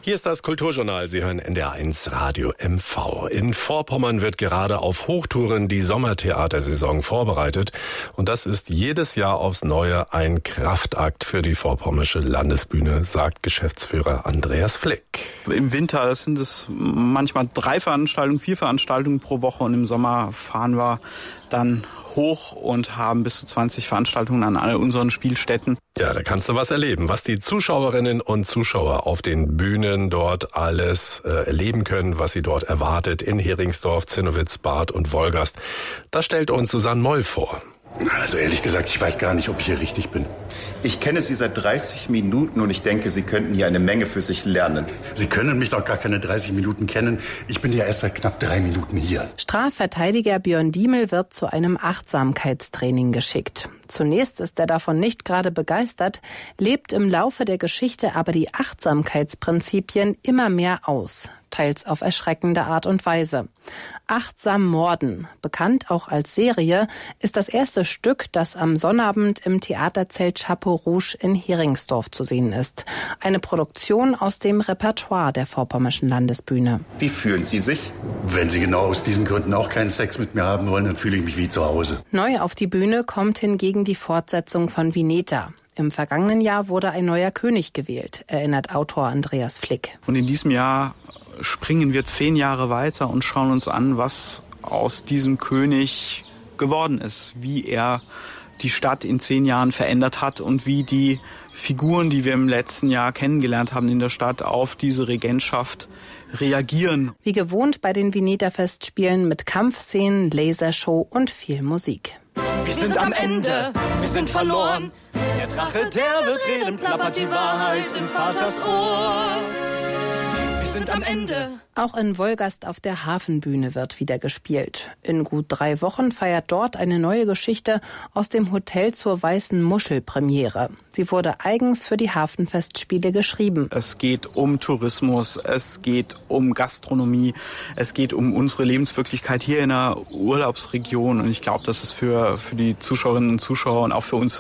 Hier ist das Kulturjournal. Sie hören NDR1 Radio MV. In Vorpommern wird gerade auf Hochtouren die Sommertheatersaison vorbereitet. Und das ist jedes Jahr aufs Neue ein Kraftakt für die Vorpommersche Landesbühne, sagt Geschäftsführer Andreas Flick. Im Winter sind es manchmal 3 Veranstaltungen, 4 Veranstaltungen pro Woche. Und im Sommer fahren wir dann hoch und haben bis zu 20 Veranstaltungen an all unseren Spielstätten. Ja, da kannst du was erleben, was die Zuschauerinnen und Zuschauer auf den Bühnen dort alles erleben können, was sie dort erwartet in Heringsdorf, Zinnowitz, Barth und Wolgast. Das stellt uns Susanne Moll vor. Also ehrlich gesagt, ich weiß gar nicht, ob ich hier richtig bin. Ich kenne Sie seit 30 Minuten und ich denke, Sie könnten hier eine Menge für sich lernen. Sie können mich doch gar keine 30 Minuten kennen. Ich bin ja erst seit knapp 3 Minuten hier. Strafverteidiger Björn Diemel wird zu einem Achtsamkeitstraining geschickt. Zunächst ist er davon nicht gerade begeistert, lebt im Laufe der Geschichte aber die Achtsamkeitsprinzipien immer mehr aus, teils auf erschreckende Art und Weise. Achtsam Morden, bekannt auch als Serie, ist das erste Stück, das am Sonnabend im Theaterzelt Chapeau Rouge in Heringsdorf zu sehen ist. Eine Produktion aus dem Repertoire der Vorpommerschen Landesbühne. Wie fühlen Sie sich? Wenn Sie genau aus diesen Gründen auch keinen Sex mit mir haben wollen, dann fühle ich mich wie zu Hause. Neu auf die Bühne kommt hingegen die Fortsetzung von Vineta. Im vergangenen Jahr wurde ein neuer König gewählt, erinnert Autor Andreas Flick. Und in diesem Jahr springen wir 10 Jahre weiter und schauen uns an, was aus diesem König geworden ist, wie er die Stadt in 10 Jahren verändert hat und wie die Figuren, die wir im letzten Jahr kennengelernt haben in der Stadt, auf diese Regentschaft reagieren. Wie gewohnt bei den Vineta-Festspielen mit Kampfszenen, Lasershow und viel Musik. Wir sind am Ende, wir sind verloren. Der Drache, der wird reden, plappert die Wahrheit im Vaters Ohr. Wir sind am Ende. Auch in Wolgast auf der Hafenbühne wird wieder gespielt. In gut 3 Wochen feiert dort eine neue Geschichte aus dem Hotel zur Weißen Muschel Premiere. Sie wurde eigens für die Hafenfestspiele geschrieben. Es geht um Tourismus, es geht um Gastronomie, es geht um unsere Lebenswirklichkeit hier in der Urlaubsregion. Und ich glaube, das ist für die Zuschauerinnen und Zuschauer und auch für uns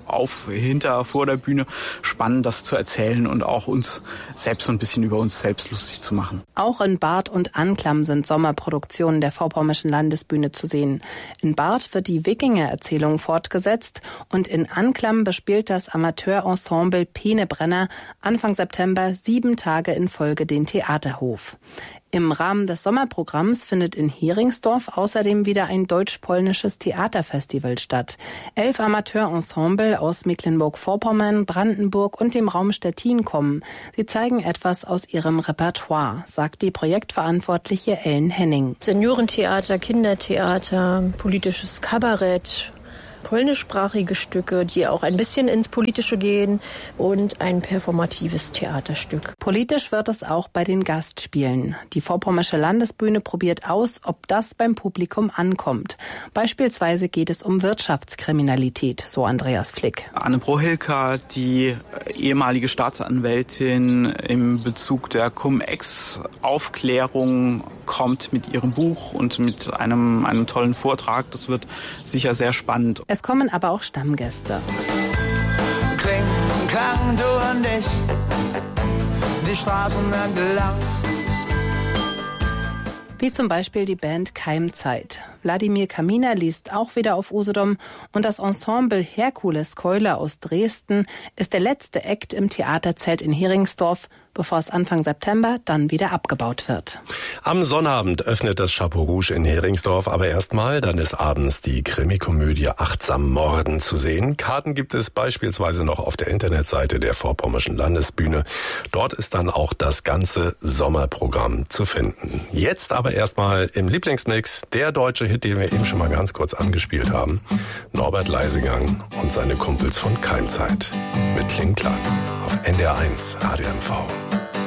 vor der Bühne spannend, das zu erzählen und auch uns selbst so ein bisschen über uns selbst lustig zu machen. Auch in Barth und Anklam sind Sommerproduktionen der Vorpommerschen Landesbühne zu sehen. In Barth wird die Wikinger-Erzählung fortgesetzt und in Anklam bespielt das Amateurensemble Penebrenner Anfang September 7 Tage in Folge den Theaterhof. Im Rahmen des Sommerprogramms findet in Heringsdorf außerdem wieder ein deutsch-polnisches Theaterfestival statt. 11 Amateurensemble aus Mecklenburg-Vorpommern, Brandenburg und dem Raum Stettin kommen. Sie zeigen etwas aus ihrem Repertoire, sagt die Projektverantwortliche Ellen Henning. Seniorentheater, Kindertheater, politisches Kabarett, polnischsprachige Stücke, die auch ein bisschen ins Politische gehen und ein performatives Theaterstück. Politisch wird es auch bei den Gastspielen. Die Vorpommersche Landesbühne probiert aus, ob das beim Publikum ankommt. Beispielsweise geht es um Wirtschaftskriminalität, so Andreas Flick. Anne Prohilka, die ehemalige Staatsanwältin im Bezug der Cum-Ex-Aufklärung, kommt mit ihrem Buch und mit einem tollen Vortrag. Das wird sicher sehr spannend. Es kommen aber auch Stammgäste. Kling, klang, du und ich, die Straßen entlang. Wie zum Beispiel die Band Keimzeit. Wladimir Kaminer liest auch wieder auf Usedom und das Ensemble Herkules Keule aus Dresden ist der letzte Act im Theaterzelt in Heringsdorf, bevor es Anfang September dann wieder abgebaut wird. Am Sonnabend öffnet das Chapeau Rouge in Heringsdorf aber erstmal. Dann ist abends die Krimikomödie Achtsam Morden zu sehen. Karten gibt es beispielsweise noch auf der Internetseite der Vorpommerschen Landesbühne. Dort ist dann auch das ganze Sommerprogramm zu finden. Jetzt aber erstmal im Lieblingsmix der deutsche Hit, den wir eben schon mal ganz kurz angespielt haben. Norbert Leisegang und seine Kumpels von Keimzeit mit Kling Klang auf NDR1 Radio MV.